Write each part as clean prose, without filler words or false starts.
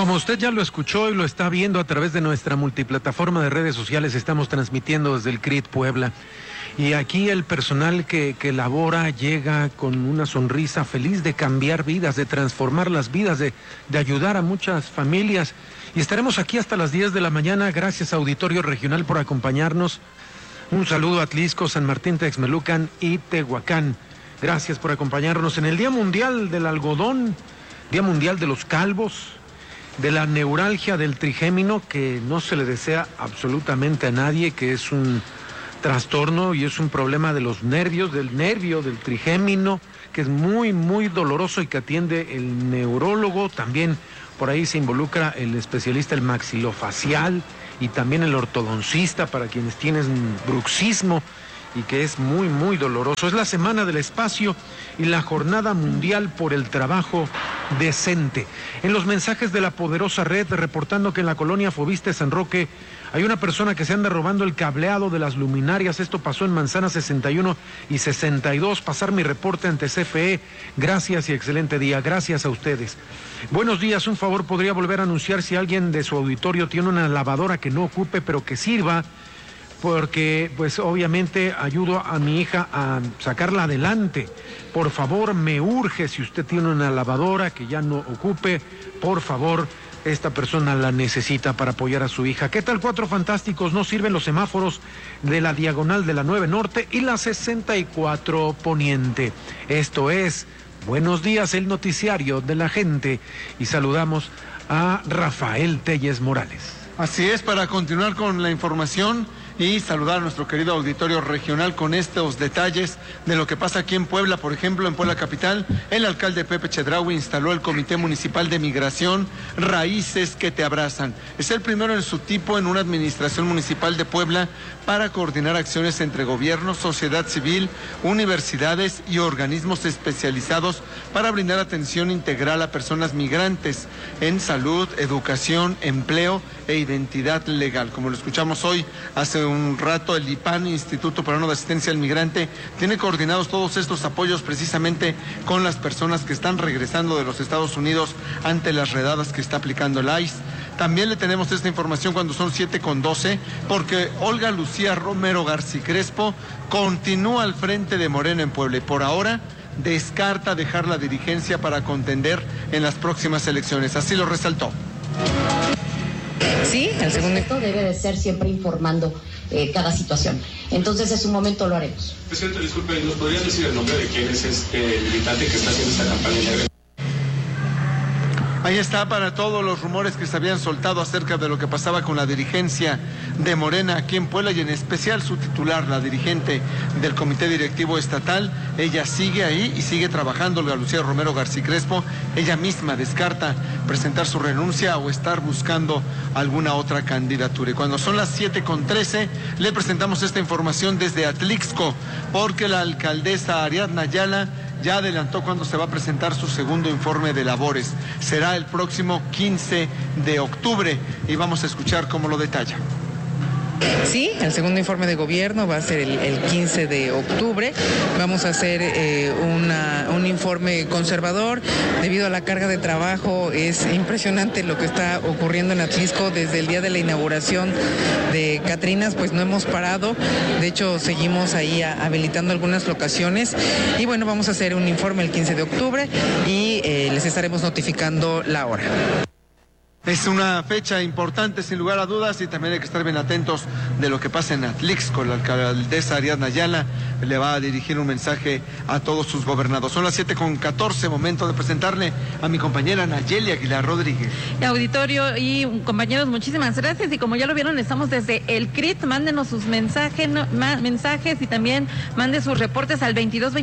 Como usted ya lo escuchó y lo está viendo a través de nuestra multiplataforma de redes sociales, estamos transmitiendo desde el CRIT Puebla. Y aquí el personal que labora llega con una sonrisa feliz de cambiar vidas, de transformar las vidas, de ayudar a muchas familias. Y estaremos aquí hasta las 10 de la mañana. Gracias, Auditorio Regional, por acompañarnos. Un saludo a Atlixco, San Martín, Texmelucan y Tehuacán. Gracias por acompañarnos en el Día Mundial del Algodón, Día Mundial de los Calvos, de la neuralgia del trigémino, que no se le desea absolutamente a nadie, que es un trastorno y es un problema de los nervios, del nervio, del trigémino, que es muy, muy doloroso y que atiende el neurólogo. También por ahí se involucra el especialista, el maxilofacial, y también el ortodoncista para quienes tienen bruxismo y que es muy, muy doloroso. Es la Semana del Espacio y la Jornada Mundial por el Trabajo Decente. En los mensajes de la poderosa red, reportando que en la colonia Fobiste San Roque hay una persona que se anda robando el cableado de las luminarias. Esto pasó en Manzana 61 y 62. Pasar mi reporte ante CFE. Gracias y excelente día. Gracias a ustedes. Buenos días. Un favor, ¿podría volver a anunciar si alguien de su auditorio tiene una lavadora que no ocupe pero que sirva? Porque pues obviamente ayudo a mi hija a sacarla adelante. Por favor, me urge, si usted tiene una lavadora que ya no ocupe, por favor, esta persona la necesita para apoyar a su hija. ¿Qué tal, Cuatro Fantásticos? No sirven los semáforos de la diagonal de la 9 Norte y la 64 Poniente. Esto es Buenos Días, el noticiario de la gente. Y saludamos a Rafael Telles Morales. Así es, para continuar con la información y saludar a nuestro querido auditorio regional con estos detalles de lo que pasa aquí en Puebla. Por ejemplo, en Puebla capital, el alcalde Pepe Chedraui instaló el Comité Municipal de Migración Raíces que te abrazan. Es el primero en su tipo en una administración municipal de Puebla para coordinar acciones entre gobiernos, sociedad civil, universidades y organismos especializados para brindar atención integral a personas migrantes en salud, educación, empleo e identidad legal. Como lo escuchamos hoy, hace un rato, el IPAN, Instituto Peruano de Asistencia al Migrante, tiene coordinados todos estos apoyos precisamente con las personas que están regresando de los Estados Unidos ante las redadas que está aplicando el ICE. También le tenemos esta información cuando son 7:12, porque Olga Lucía Romero García Crespo continúa al frente de Morena en Puebla y por ahora descarta dejar la dirigencia para contender en las próximas elecciones. Así lo resaltó. Sí, el segundo. Esto debe de ser siempre informando cada situación. Entonces, en su momento lo haremos. Presidente, disculpe, ¿nos podrían decir el nombre de quién es este militante que está haciendo esta campaña? Ahí está, para todos los rumores que se habían soltado acerca de lo que pasaba con la dirigencia de Morena aquí en Puebla y en especial su titular, la dirigente del Comité Directivo Estatal. Ella sigue ahí y sigue trabajando. Olga Lucía Romero García Crespo, ella misma descarta presentar su renuncia o estar buscando alguna otra candidatura. Y cuando son las 7:13, le presentamos esta información desde Atlixco, porque la alcaldesa Ariadna Ayala ya adelantó cuándo se va a presentar su segundo informe de labores. Será el próximo 15 de octubre y vamos a escuchar cómo lo detalla. Sí, el segundo informe de gobierno va a ser el 15 de octubre. Vamos a hacer un informe conservador. Debido a la carga de trabajo, es impresionante lo que está ocurriendo en Atlixco. Desde el día de la inauguración de Catrinas, pues no hemos parado. De hecho, seguimos ahí habilitando algunas locaciones. Y bueno, vamos a hacer un informe el 15 de octubre y les estaremos notificando la hora. Es una fecha importante, sin lugar a dudas, y también hay que estar bien atentos de lo que pasa en Atlixco. La alcaldesa Ariadna Ayala le va a dirigir un mensaje a todos sus gobernados. Son las 7:14, momento de presentarle a mi compañera Nayeli Aguilar Rodríguez. Auditorio y compañeros, muchísimas gracias. Y como ya lo vieron, estamos desde el CRIT. Mándenos sus mensajes y también mande sus reportes al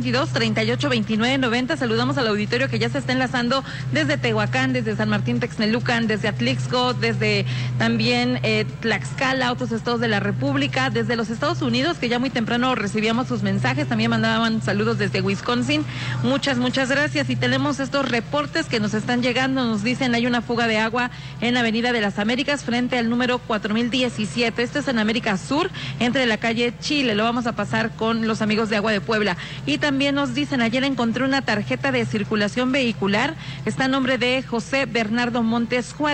2222-382990. Saludamos al auditorio que ya se está enlazando desde Tehuacán, desde San Martín Texmelucan, desde Atlixco, desde también Tlaxcala, otros estados de la República, desde los Estados Unidos, que ya muy temprano recibíamos sus mensajes, también mandaban saludos desde Wisconsin. Muchas gracias. Y tenemos estos reportes que nos están llegando. Nos dicen hay una fuga de agua en Avenida de las Américas frente al número 4017. Esto es en América Sur, entre la calle Chile. Lo vamos a pasar con los amigos de Agua de Puebla. Y también nos dicen, ayer encontré una tarjeta de circulación vehicular. Está a nombre de José Bernardo Montes Juárez.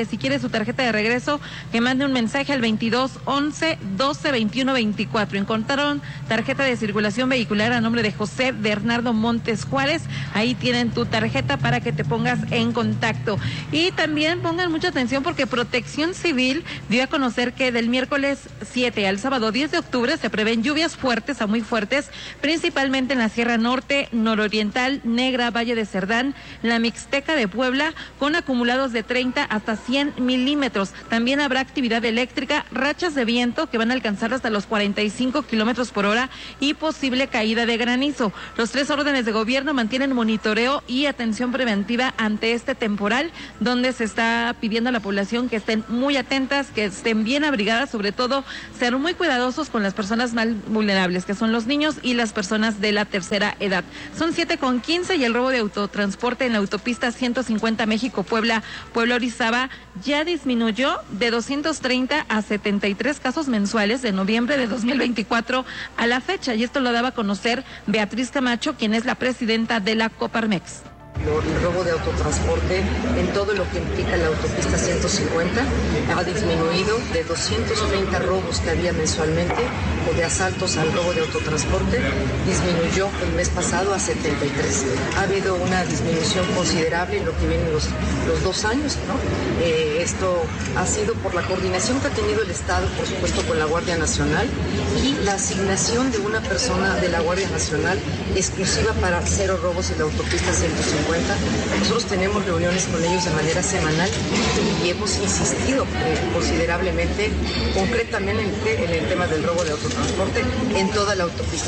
González. Si quiere su tarjeta de regreso, que mande un mensaje al 22 11 12 21 24. Encontraron tarjeta de circulación vehicular a nombre de José Bernardo Montes Juárez. Ahí tienen tu tarjeta para que te pongas en contacto. Y también pongan mucha atención porque Protección Civil dio a conocer que del miércoles 7 al sábado 10 de octubre se prevén lluvias fuertes a muy fuertes, principalmente en la Sierra Norte, Nororiental, Negra, Valle de Cerdán, la Mixteca de Puebla, con acumulados de 30 hasta 100 milímetros. También habrá actividad eléctrica, rachas de viento que van a alcanzar hasta los 45 kilómetros por hora y posible caída de granizo. Los 3 órdenes de gobierno mantienen monitoreo y atención preventiva ante este temporal, donde se está pidiendo a la población que estén muy atentas, que estén bien abrigadas, sobre todo ser muy cuidadosos con las personas más vulnerables, que son los niños y las personas de la tercera edad. Son 7:15 y el robo de autotransporte en la autopista 150 México-Puebla, Puebla-Orizaba, ya disminuyó de 230 a 73 casos mensuales de noviembre de 2024 a la fecha, y esto lo daba a conocer Beatriz Camacho, quien es la presidenta de la Coparmex. El robo de autotransporte en todo lo que implica la autopista 150 ha disminuido de 230 robos que había mensualmente o de asaltos al robo de autotransporte, disminuyó el mes pasado a 73. Ha habido una disminución considerable en lo que vienen los 2 años, ¿no? Esto ha sido por la coordinación que ha tenido el Estado, por supuesto, con la Guardia Nacional y la asignación de una persona de la Guardia Nacional exclusiva para 0 robos en la autopista 150. Nosotros tenemos reuniones con ellos de manera semanal y hemos insistido considerablemente, concretamente en el tema del robo de autotransporte en toda la autopista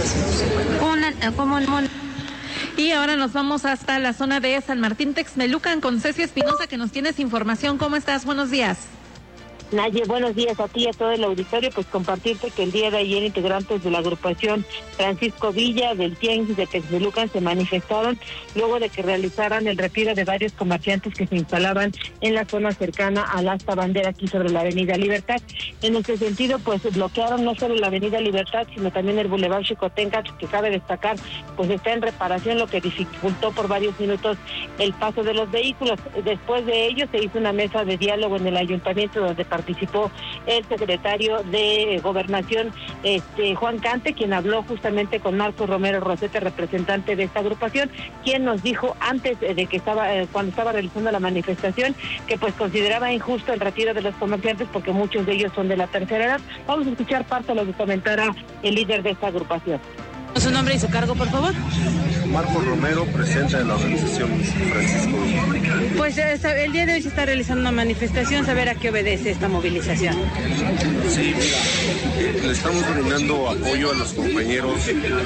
150. Y ahora nos vamos hasta la zona de San Martín Texmelucan con Ceci Espinosa, que nos tienes información. ¿Cómo estás? Buenos días. Naye, buenos días a ti y a todo el auditorio. Pues compartirte que el día de ayer integrantes de la agrupación Francisco Villa del Tianguis de Texmelucan se manifestaron luego de que realizaran el retiro de varios comerciantes que se instalaban en la zona cercana al asta bandera aquí sobre la Avenida Libertad. En este sentido, pues bloquearon no solo la Avenida Libertad, sino también el Boulevard Xicoténcatl, que cabe destacar, pues está en reparación, lo que dificultó por varios minutos el paso de los vehículos. Después de ello se hizo una mesa de diálogo en el ayuntamiento donde participó el secretario de Gobernación, Juan Cante, quien habló justamente con Marcos Romero Rosete, representante de esta agrupación, quien nos dijo antes de que cuando estaba realizando la manifestación, que pues consideraba injusto el retiro de los comerciantes porque muchos de ellos son de la tercera edad. Vamos a escuchar parte de lo que comentara el líder de esta agrupación. Su nombre y su cargo, por favor. Marcos Romero, presidente de la organización Francisco Villa. Pues el día de hoy se está realizando una manifestación, saber a qué obedece esta movilización. Sí, le estamos brindando apoyo a los compañeros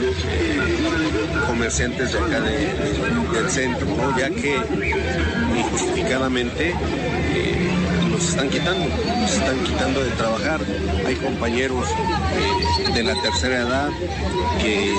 comerciantes de acá del centro, ¿no? Ya que injustificadamente nos están quitando de trabajar. Hay compañeros de la tercera edad que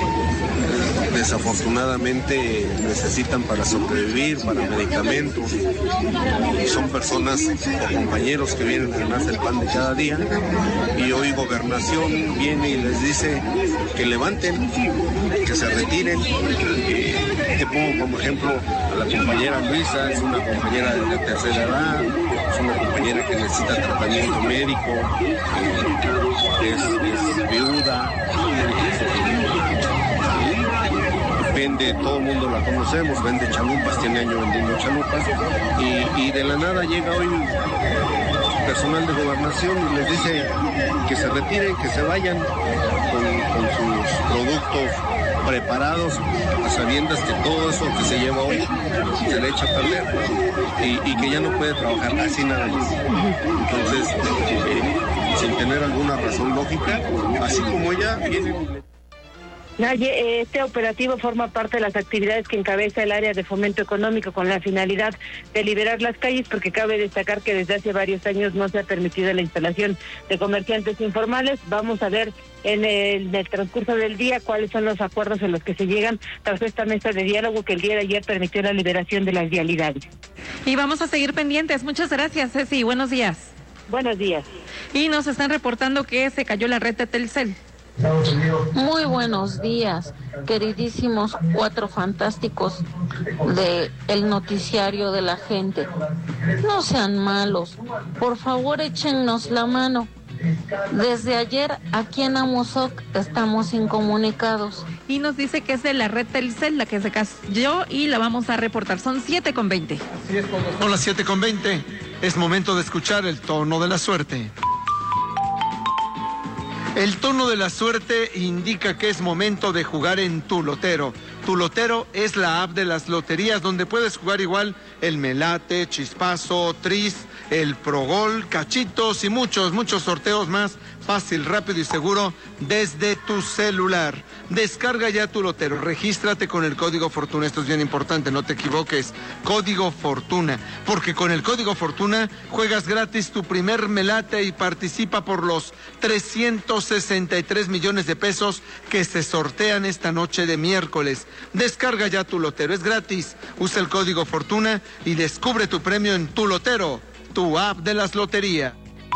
desafortunadamente necesitan para sobrevivir, para medicamentos. Son personas o compañeros que vienen a ganarse el pan de cada día, y hoy Gobernación viene y les dice que levanten, que se retiren. Te pongo como ejemplo a la compañera Luisa, es una compañera de la tercera edad, es una compañera que necesita tratamiento médico, es viuda, vende, todo el mundo la conocemos, vende chalupas, tiene años vendiendo chalupas, y de la nada llega hoy personal de Gobernación y les dice que se retiren, que se vayan con sus productos preparados, a sabiendas que todo eso que se lleva hoy se le echa a perder y que ya no puede trabajar así nada más. Entonces, sin tener alguna razón lógica, así como ella viene. Naye, este operativo forma parte de las actividades que encabeza el área de fomento económico con la finalidad de liberar las calles, porque cabe destacar que desde hace varios años no se ha permitido la instalación de comerciantes informales. Vamos a ver en el transcurso del día cuáles son los acuerdos en los que se llegan tras esta mesa de diálogo que el día de ayer permitió la liberación de las vialidades. Y vamos a seguir pendientes. Muchas gracias, Ceci. Buenos días. Buenos días. Y nos están reportando que se cayó la red de Telcel. Muy buenos días, queridísimos 4 fantásticos de el noticiario de la gente. No sean malos, por favor échennos la mano. Desde ayer aquí en Amozoc estamos incomunicados. Y nos dice que es de la red Telcel la que se cayó y la vamos a reportar. Son 7:20. Son las 7:20. Es momento de escuchar el tono de la suerte. El tono de la suerte indica que es momento de jugar en Tu Lotero. Tu Lotero es la app de las loterías donde puedes jugar igual el Melate, Chispazo, Tris, el Progol, Cachitos y muchos sorteos más, fácil, rápido y seguro desde tu celular. Descarga ya Tu Lotero, regístrate con el código Fortuna, esto es bien importante, no te equivoques, código Fortuna, porque con el código Fortuna juegas gratis tu primer Melate y participa por los 363 millones de pesos que se sortean esta noche de miércoles. Descarga ya Tu Lotero, es gratis, usa el código Fortuna y descubre tu premio en Tu Lotero, tu app de las loterías.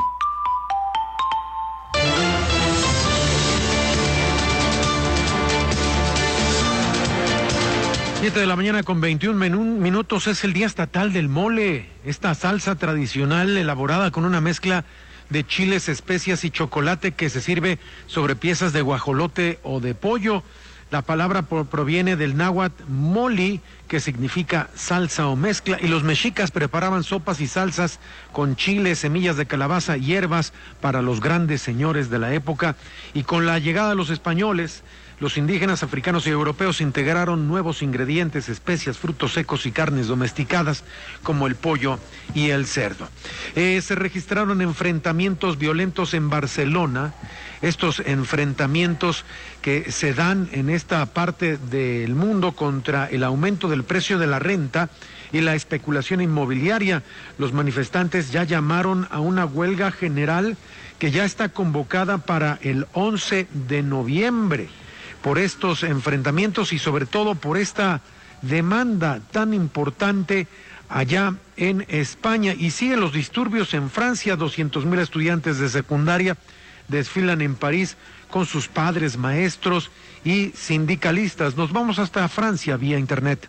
Siete de la mañana con 21 minutos, es el Día Estatal del Mole, esta salsa tradicional elaborada con una mezcla de chiles, especias y chocolate que se sirve sobre piezas de guajolote o de pollo. La palabra proviene del náhuatl moli, que significa salsa o mezcla, y los mexicas preparaban sopas y salsas con chiles, semillas de calabaza, hierbas para los grandes señores de la época, y con la llegada de los españoles, los indígenas africanos y europeos integraron nuevos ingredientes, especias, frutos secos y carnes domesticadas como el pollo y el cerdo. Se registraron enfrentamientos violentos en Barcelona, estos enfrentamientos que se dan en esta parte del mundo contra el aumento del precio de la renta y la especulación inmobiliaria. Los manifestantes ya llamaron a una huelga general que ya está convocada para el 11 de noviembre. Por estos enfrentamientos y sobre todo por esta demanda tan importante allá en España. Y siguen los disturbios en Francia. 200,000 estudiantes de secundaria desfilan en París con sus padres, maestros y sindicalistas. Nos vamos hasta Francia vía internet.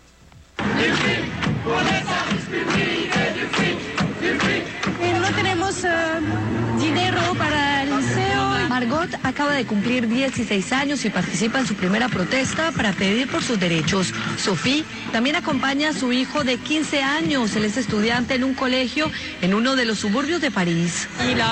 No tenemos dinero para el liceo. Margot acaba de cumplir 16 años y participa en su primera protesta para pedir por sus derechos. Sophie también acompaña a su hijo de 15 años. Él es estudiante en un colegio en uno de los suburbios de París.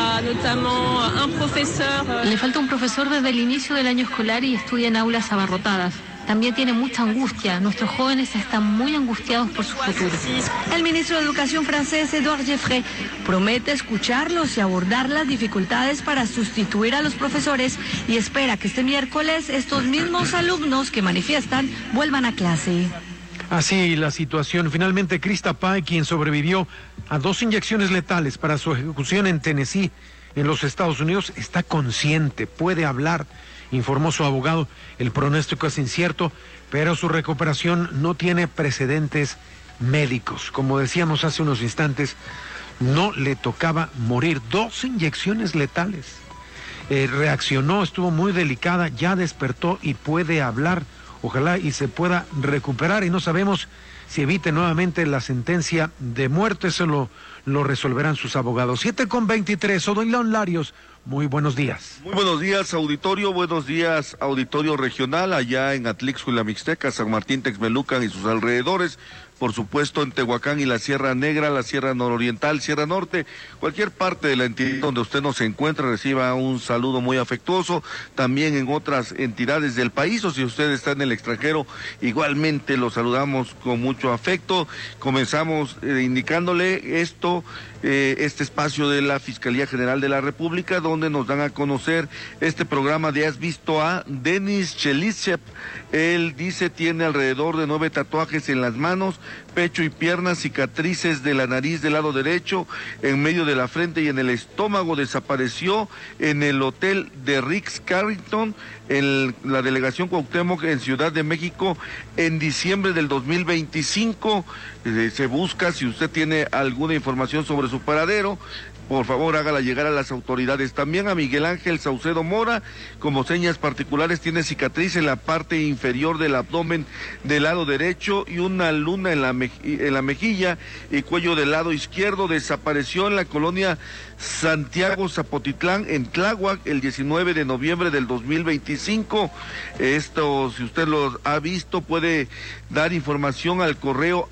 Le falta un profesor desde el inicio del año escolar y estudia en aulas abarrotadas. También tiene mucha angustia. Nuestros jóvenes están muy angustiados por su futuro. El ministro de Educación francés, Édouard Geoffroy, promete escucharlos y abordar las dificultades para sustituir a los profesores y espera que este miércoles estos mismos alumnos que manifiestan vuelvan a clase. Así la situación. Finalmente, Krista Pai, quien sobrevivió a 2 inyecciones letales para su ejecución en Tennessee, en los Estados Unidos, está consciente, puede hablar, informó su abogado. El pronóstico es incierto, pero su recuperación no tiene precedentes médicos. Como decíamos hace unos instantes, no le tocaba morir. 2 inyecciones letales. Reaccionó, estuvo muy delicada, ya despertó y puede hablar. Ojalá y se pueda recuperar, y no sabemos si evite nuevamente la sentencia de muerte. Eso lo resolverán sus abogados. 7:23, Odoilón Larios, muy buenos días. Muy buenos días, auditorio. Buenos días, auditorio regional, allá en Atlixco y la Mixteca, San Martín, Texmelucan y sus alrededores. Por supuesto, en Tehuacán y la Sierra Negra, la Sierra Nororiental, Sierra Norte, cualquier parte de la entidad donde usted nos encuentre, reciba un saludo muy afectuoso. También en otras entidades del país, o si usted está en el extranjero, igualmente lo saludamos con mucho afecto. Comenzamos indicándole este espacio de la Fiscalía General de la República, donde nos dan a conocer este programa de Has Visto a Denis Chelisev. Él dice tiene alrededor de 9 tatuajes en las manos, pecho y piernas, cicatrices de la nariz del lado derecho, en medio de la frente y en el estómago. Desapareció en el hotel de Ritz-Carlton, en la delegación Cuauhtémoc, en Ciudad de México, en diciembre del 2025. Se busca, si usted tiene alguna información sobre su paradero, por favor hágala llegar a las autoridades. También a Miguel Ángel Saucedo Mora, como señas particulares, tiene cicatriz en la parte inferior del abdomen del lado derecho y una luna en la mejilla y cuello del lado izquierdo. Desapareció en la colonia Santiago Zapotitlán, en Tláhuac, el 19 de noviembre del 2025. Esto, si usted lo ha visto, puede dar información al correo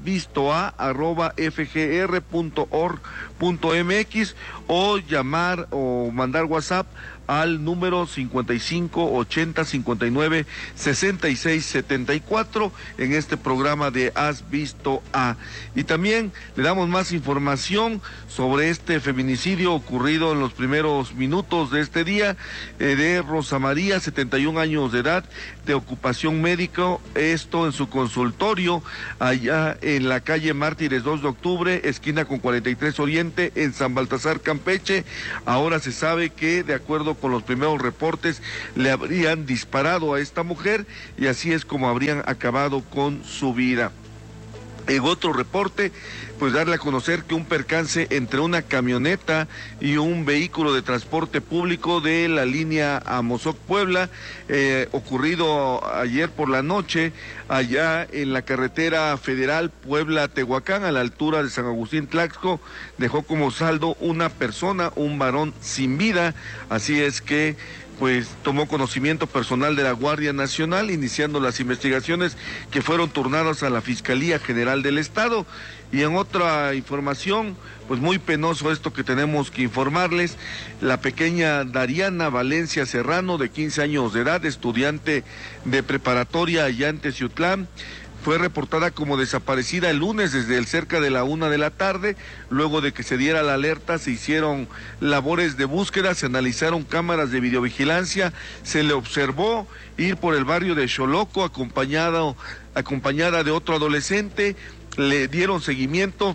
hasvistoa@fgr.org.mx o llamar o mandar WhatsApp al número 55 80 59 66 74 en este programa de Has Visto A. Y también le damos más información sobre este feminicidio ocurrido en los primeros minutos de este día, de Rosa María, 71 años de edad, de ocupación médica, esto en su consultorio allá en la calle Mártires 2 de Octubre, esquina con 43 Oriente, en San Baltasar, Campeche. Ahora se sabe que, de acuerdo con los primeros reportes, le habrían disparado a esta mujer y así es como habrían acabado con su vida. En otro reporte, pues darle a conocer que un percance entre una camioneta y un vehículo de transporte público de la línea Amozoc-Puebla, ocurrido ayer por la noche, allá en la carretera federal Puebla-Tehuacán, a la altura de San Agustín Tlaxco, dejó como saldo una persona, un varón sin vida. Así es que pues tomó conocimiento personal de la Guardia Nacional, iniciando las investigaciones que fueron turnadas a la Fiscalía General del Estado. Y en otra información, pues muy penoso esto que tenemos que informarles, la pequeña Dariana Valencia Serrano, de 15 años de edad, estudiante de preparatoria allá en Teciutlán, fue reportada como desaparecida el lunes desde cerca de la 1 de la tarde. Luego de que se diera la alerta, se hicieron labores de búsqueda, se analizaron cámaras de videovigilancia, se le observó ir por el barrio de Xoloco acompañada de otro adolescente, le dieron seguimiento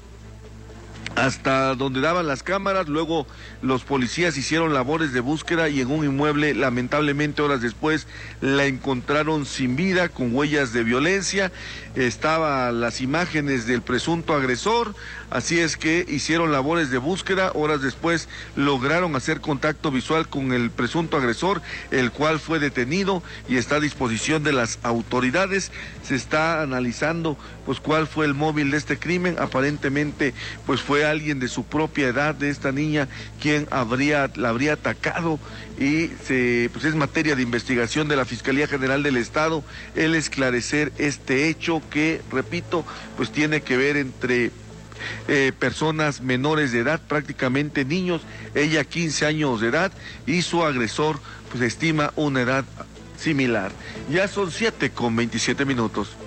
hasta donde daban las cámaras. Luego los policías hicieron labores de búsqueda y en un inmueble, lamentablemente horas después, la encontraron sin vida, con huellas de violencia. Estaban las imágenes del presunto agresor, así es que hicieron labores de búsqueda. Horas después lograron hacer contacto visual con el presunto agresor, el cual fue detenido y está a disposición de las autoridades. Se está analizando pues cuál fue el móvil de este crimen. Aparentemente pues fue alguien de su propia edad, de esta niña, quien la habría atacado, y pues es materia de investigación de la Fiscalía General del Estado el esclarecer este hecho que, repito, pues tiene que ver entre personas menores de edad, prácticamente niños. Ella 15 años de edad y su agresor pues estima una edad similar. Ya son 7:27.